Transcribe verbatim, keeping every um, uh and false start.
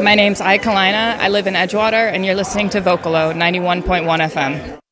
My name's Ai Kalina. I live in Edgewater, and you're listening to Vocalo ninety-one point one F M.